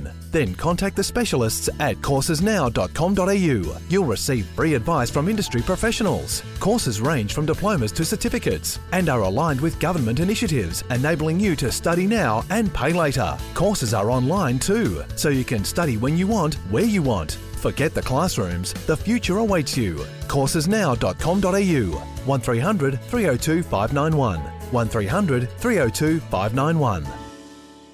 online. Then contact the specialists at coursesnow.com.au. You'll receive free advice from industry professionals. Courses range from diplomas to certificates and are aligned with government initiatives, enabling you to study now and pay later. Courses are online too, so you can study when you want, where you want. Forget the classrooms, the future awaits you. Coursesnow.com.au 1300 302 591 1300 302 591.